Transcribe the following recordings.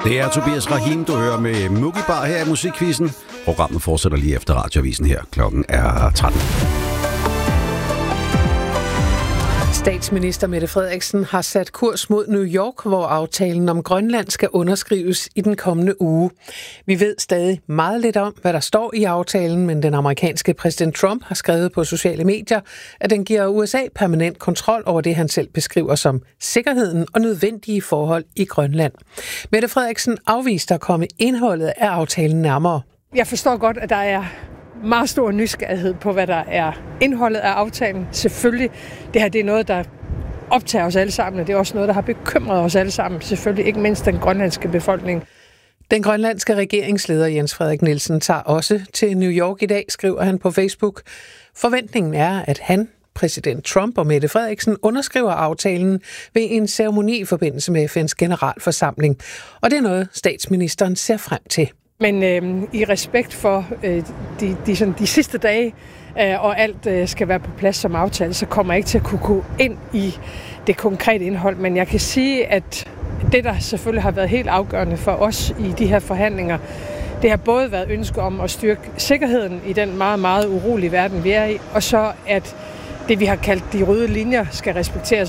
Det er Tobias Rahim, du hører med Mugi Bar her i Musikquizzen. Programmet fortsætter lige efter Radioavisen her. Klokken er 13. Statsminister Mette Frederiksen har sat kurs mod New York, hvor aftalen om Grønland skal underskrives i den kommende uge. Vi ved stadig meget lidt om, hvad der står i aftalen, men den amerikanske præsident Trump har skrevet på sociale medier, at den giver USA permanent kontrol over det, han selv beskriver som sikkerheden og nødvendige forhold i Grønland. Mette Frederiksen afviste at komme indholdet af aftalen nærmere. Jeg forstår godt, at der er meget stor nysgerrighed på, hvad der er indholdet af aftalen. Selvfølgelig, det her det er noget, der optager os alle sammen, og det er også noget, der har bekymret os alle sammen. Selvfølgelig ikke mindst den grønlandske befolkning. Den grønlandske regeringsleder Jens Frederik Nielsen tager også til New York i dag, skriver han på Facebook. Forventningen er, at han, præsident Trump og Mette Frederiksen underskriver aftalen ved en ceremoni i forbindelse med FN's generalforsamling. Og det er noget, statsministeren ser frem til. Men i respekt for de sidste dage, og alt skal være på plads som aftale, så kommer jeg ikke til at kunne gå ind i det konkrete indhold. Men jeg kan sige, at det, der selvfølgelig har været helt afgørende for os i de her forhandlinger, det har både været ønske om at styrke sikkerheden i den meget, meget urolige verden, vi er i, og så at det, vi har kaldt de røde linjer, skal respekteres.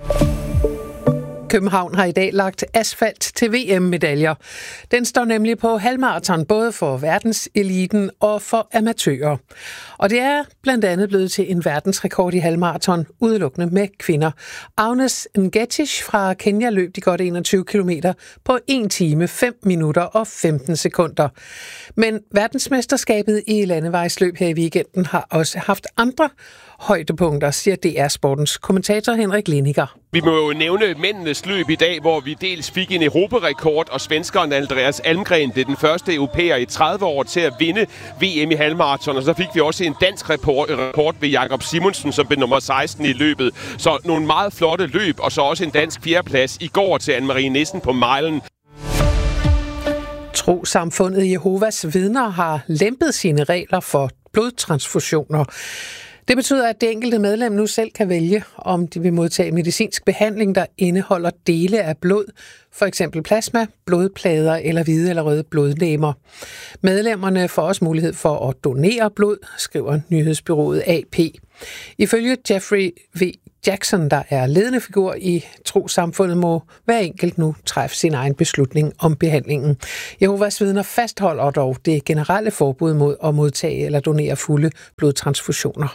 København har i dag lagt asfalt til VM-medaljer. Den står nemlig på halvmarathon både for verdenseliten og for amatører. Og det er blandt andet blevet til en verdensrekord i halvmarathon, udelukkende med kvinder. Agnes Ngetich fra Kenya løb de godt 21 kilometer på 1 time, 5 minutter og 15 sekunder. Men verdensmesterskabet i landevejsløb her i weekenden har også haft andre højdepunkter, siger DR Sportens kommentator Henrik Liniger. Vi må jo nævne mændenes løb i dag, hvor vi dels fik en europarekord, og svenskeren Andreas Almgren blev den første europæer i 30 år til at vinde VM i halvmarathon, og så fik vi også en dansk rekord ved Jakob Simonsen, som blev nummer 16 i løbet. Så nogle meget flotte løb, og så også en dansk fjerdeplads i går til Anne-Marie Nissen på mejlen. Trossamfundet Jehovas Vidner har lempet sine regler for blodtransfusioner. Det betyder, at det enkelte medlem nu selv kan vælge, om de vil modtage medicinsk behandling, der indeholder dele af blod, for eksempel plasma, blodplader eller hvide eller røde blodlegemer. Medlemmerne får også mulighed for at donere blod, skriver nyhedsbureauet AP. Ifølge Jeffrey V. Jackson, der er ledende figur i trossamfundet, må hver enkelt nu træffe sin egen beslutning om behandlingen. Jehovas Vidner fastholder dog det generelle forbud mod at modtage eller donere fulde blodtransfusioner.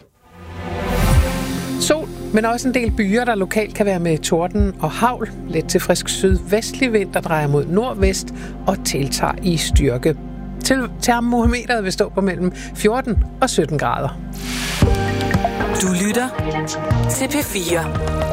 Sol, men også en del byer, der lokalt kan være med torden og hagl. Let til frisk sydvestlig vind, der drejer mod nordvest og tiltager i styrke. Termometeret vil stå på mellem 14 og 17 grader. Du lytter til P4.